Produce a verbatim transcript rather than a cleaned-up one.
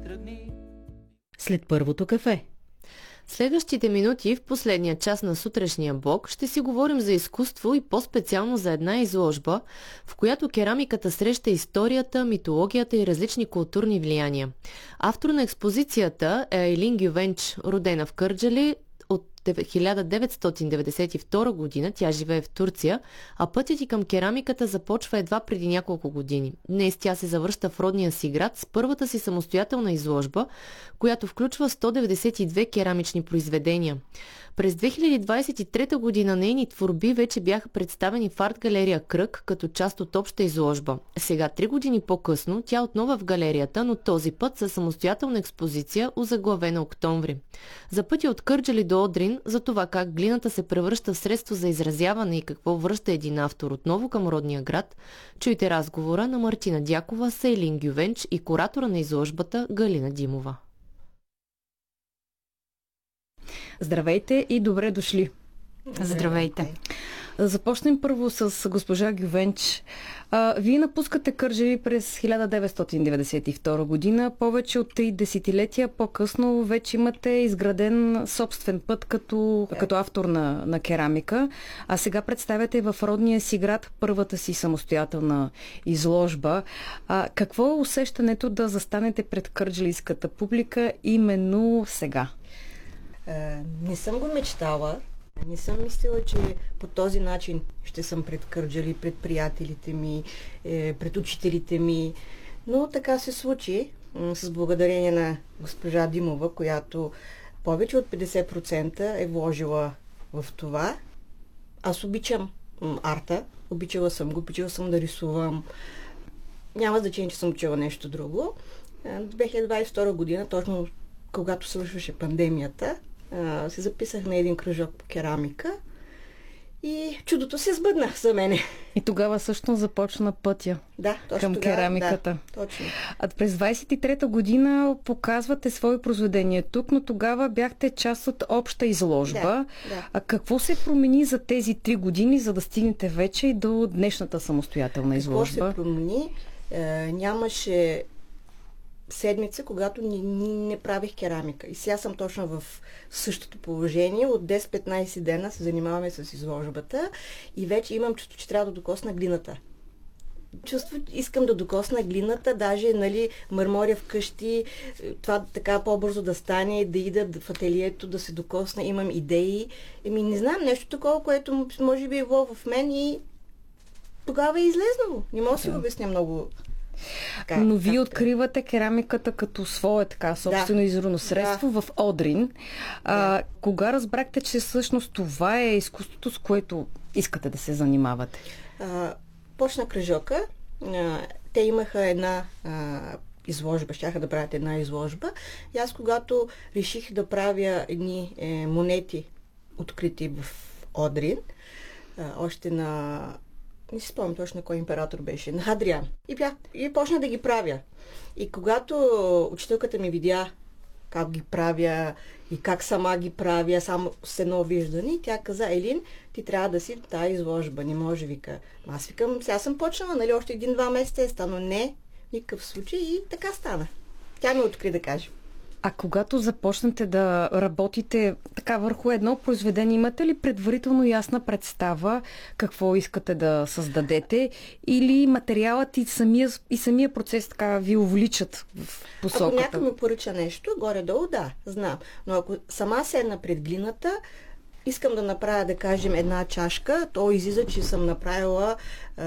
След първото кафе. Следващите минути в последния час на сутрешния блок ще си говорим за изкуство и по-специално за една изложба, в която керамиката среща историята, митологията и различни културни влияния. Автор на експозицията е Айлин Гювенч, родена в Кърджали. От хиляда деветстотин деветдесет и втора година тя живее в Турция, а пътят и към керамиката започва едва преди няколко години. Днес тя се завръща в родния си град с първата си самостоятелна изложба, която включва сто деветдесет и две керамични произведения. През две хиляди двадесет и трета година нейни творби вече бяха представени в арт-галерия Кръг като част от обща изложба. Сега, три години по-късно, тя отново в галерията, но този път със самостоятелна експозиция, озаглавена Октомври. За пътя от Кърджали до Одрин, за това как глината се превръща в средство за изразяване и какво връща един автор отново към родния град, чуйте разговора на Мартина Дякова с Айлин Гювенч и куратора на изложбата Галина Димова. Здравейте и добре дошли. Здравейте. Започнем първо с госпожа Гювенч. А, вие напускате Кърджали през хиляда деветстотин деветдесет и втора година. Повече от три десетилетия по-късно вече имате изграден собствен път като, като автор на, на керамика. А сега представяте в родния си град първата си самостоятелна изложба. А, какво е усещането да застанете пред кърджалийската публика именно сега? Не съм го мечтала. Не съм мислила, че по този начин ще съм пред Кърджали, пред приятелите ми, пред учителите ми. Но така се случи с благодарение на госпожа Димова, която повече от петдесет процента е вложила в това. Аз обичам арта, обичала съм го, обичала съм да рисувам. Няма значение, че съм учила нещо друго. две хиляди двадесет и втора година, точно когато свършваше пандемията, се записах на един кръжок по керамика и чудото се сбъдна за мене. И тогава също започна пътя да, точно към тогава, керамиката. Да, точно. А през двадесет и трета година показвате свои произведения тук, но тогава бяхте част от обща изложба. Да, да. А какво се промени за тези три години, за да стигнете вече и до днешната самостоятелна изложба? Какво се промени? Е, нямаше седмица, когато не, не правих керамика. И сега съм точно в същото положение. От десет-петнадесет дена се занимаваме с изложбата и вече имам чувство, че трябва да докосна глината. Чувство, искам да докосна глината, даже, нали, мърморя вкъщи, това така по-бързо да стане, да ида в ателието, да се докосна, имам идеи. Еми, не знам, нещо такова, което може би е било в мен и тогава е излезнало. Не мога да си го обясня много. Така, но вие откривате керамиката като свое така собствено да. изворно средство да. в Одрин. Да. А, кога разбрахте, че всъщност това е изкуството, с което искате да се занимавате? А, почна кръжока. А, те имаха една а, изложба, щяха да правят една изложба. И аз, когато реших да правя едни е, монети, открити в Одрин, а, още на... Не си спомням точно кой император беше. На Адриан. И, бях, и почна да ги правя. И когато учителката ми видя как ги правя и как сама ги правя, само с едно виждане, тя каза: Елин, ти трябва да си тази изложба. Не може, вика. Аз викам, сега съм почнала, нали, още един-два месеца е станало. Не, никакъв случай и така стана. Тя ми откри, да кажем. А когато започнете да работите така върху едно произведение, имате ли предварително ясна представа какво искате да създадете, или материалът и самия, и самия процес така ви увличат в посоката? Ако някой ми поръча нещо, горе-долу, да, знам. Но ако сама седна пред глината, искам да направя, да кажем, една чашка, то излиза, че съм направила а,